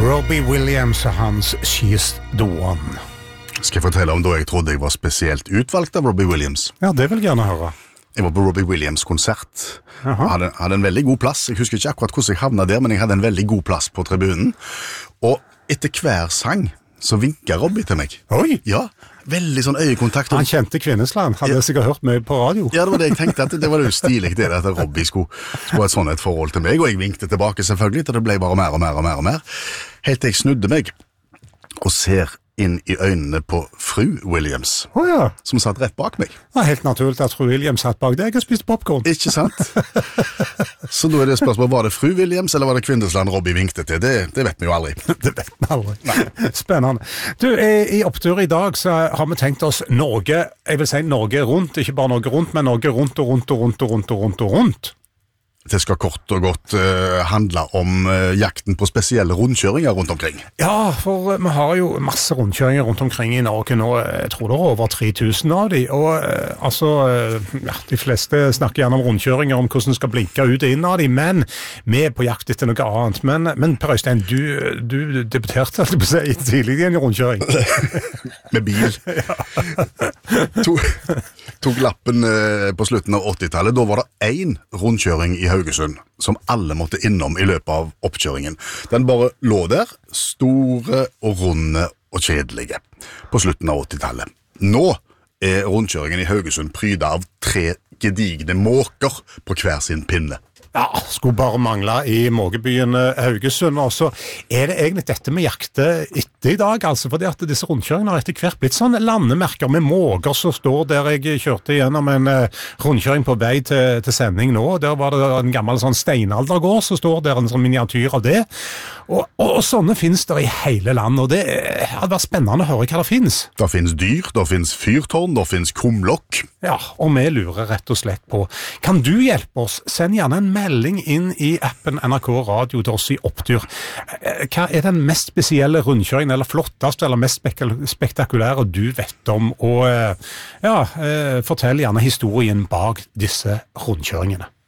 Robbie Williams og hans She's the One. Skal jeg fortelle om da jeg trodde jeg var spesielt utvalgt av Robbie Williams? Ja, det vil jeg gjerne høre. Jeg var på Robbie Williams konsert. Hadde en veldig god plass. Jeg husker ikke akkurat hvordan jeg havnet der, men jeg hadde en veldig god plass på tribunen. Og etter hver sang så vinket Robbie til meg. Oi! Ja, veldig sånn øyekontakt. Han kjente Kvinnesland, hadde jeg sikkert hørt meg på radio. Ja, det var det jeg tenkte, at det var jo stilig det at Robbie skulle ha et sånn et forhold til meg, og jeg vinkte tilbake selvfølgelig, til det ble bare mer og mer og mer og mer. Helt til jeg snudde meg og ser inn i øynene på fru Williams, Ja. som satt rett bak meg. Det var helt naturligt at fru Williams satt bak deg og spiste popcorn. Ikke sant? Så da er det spørsmål, var det fru Williams, eller var det Kvinnesland Robbie vinkte til? Det vet vi jo aldri. Det vet vi aldri. Spennende. Du, i opptur i dag så har vi tenkt oss Norge, jeg vil si Norge rundt, ikke bare Norge rundt, men Norge rundt og rundt og rundt og rundt og rundt og rundt. Det skal kort og godt handle om jakten på spesielle rundkjøringer rundt omkring. Ja, for vi har jo masse rundkjøringer rundt omkring i Norge nå. Jeg tror det er over 3000 av de. Og de fleste snakker gjerne om rundkjøringer, om hvordan de skal blinke ut og inn av de, men vi er på jakt etter noe annet. Men Per Øystein, du debuterte tidlig i en rundkjøring. Med bil. Tok lappen på slutten av 80-tallet. Da var det én rundkjøring i Haugesund, som alle måtte innom i løpet av oppkjøringen. Den bare lå der, store og runde og kjedelige, på slutten av 80-tallet. Nå er rundkjøringen i Haugesund prydet av 3 gedigne måker på hver sin pinne. Ja, skulle bare mangle i mågebyen Haugesund, og så er det egentlig dette vi jakter etter i dag, altså fordi at disse rundkjøringene har etter hvert blitt sånn landemerker med måger som står der. Jeg kjørte gjennom en rundkjøring på vei til sending nå, der var det en gammel sånn steinaldergård, så står der en sånn miniatyr av det, og sånne finnes det i hele landet, og det hadde vært spennende å høre hva det finnes. Det finnes dyr, det finnes fyrtårn, det finnes kumlokk. Ja, og vi lurer rett og slett på, kan du hjelpe oss? Send gjerne en melding inn i appen NRK Radio til oss i opptur. Hva er den mest spesielle rundkjøringen, eller flotteste, eller mest spektakulære du vet om? Og fortell gjerne historien bak disse rundkjøringene.